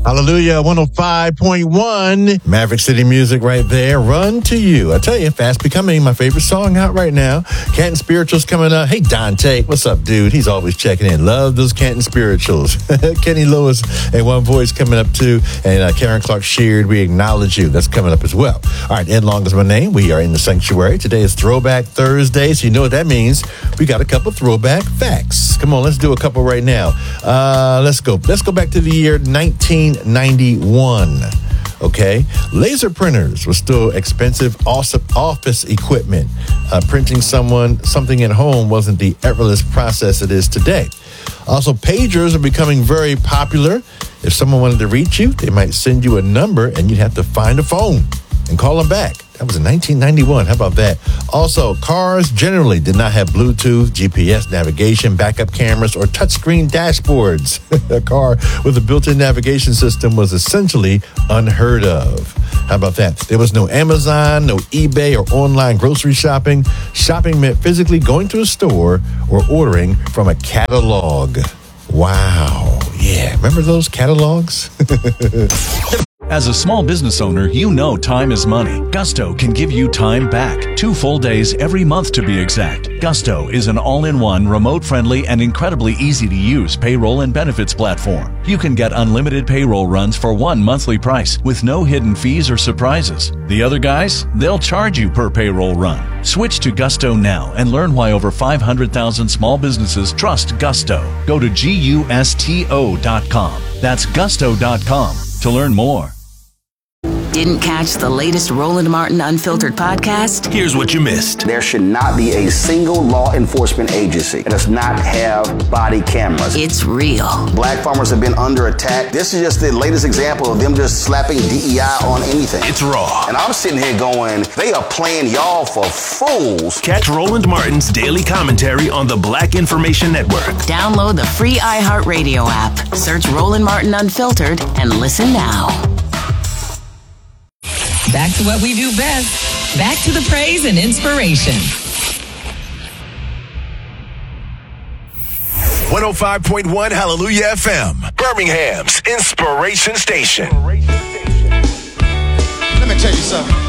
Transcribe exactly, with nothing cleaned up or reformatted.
Hallelujah, one oh five point one. Maverick City music right there. Run to You. I tell you, fast becoming my favorite song out right now. Canton Spirituals coming up. Hey, Dante, what's up, dude? He's always checking in. Love those Canton Spirituals. Kenny Lewis and One Voice coming up too. And uh, Karen Clark Sheard, We Acknowledge You. That's coming up as well. All right, Ed Long is my name. We are in the sanctuary. Today is Throwback Thursday, so you know what that means. We got a couple throwback facts. Come on, let's do a couple right now. Uh, let's go. Let's go back to the year nineteen ninety-one. Okay, laser printers were still expensive office equipment. Uh, printing someone something at home wasn't the effortless process it is today. Also, pagers are becoming very popular. If someone wanted to reach you, they might send you a number and you'd have to find a phone and call them back. That was in nineteen ninety-one. How about that? Also, cars generally did not have Bluetooth, G P S navigation, backup cameras, or touchscreen dashboards. A car with a built-in navigation system was essentially unheard of. How about that? There was no Amazon, no eBay, or online grocery shopping. Shopping meant physically going to a store or ordering from a catalog. Wow. Yeah. Remember those catalogs? As a small business owner, you know time is money. Gusto can give you time back. Two full days every month to be exact. Gusto is an all-in-one, remote-friendly, and incredibly easy-to-use payroll and benefits platform. You can get unlimited payroll runs for one monthly price with no hidden fees or surprises. The other guys, they'll charge you per payroll run. Switch to Gusto now and learn why over five hundred thousand small businesses trust Gusto. Go to gusto dot com. That's gusto dot com to learn more. Didn't catch the latest Roland Martin Unfiltered podcast? Here's what you missed. There should not be a single law enforcement agency that does not have body cameras. It's real. Black farmers have been under attack. This is just the latest example of them just slapping D E I on anything. It's raw. And I'm sitting here going, they are playing y'all for fools. Catch Roland Martin's daily commentary on the Black Information Network. Download the free iHeartRadio app. Search Roland Martin Unfiltered and listen now. Back to what we do best. Back to the praise and inspiration. one oh five point one Hallelujah F M, Birmingham's Inspiration Station. Let me tell you something.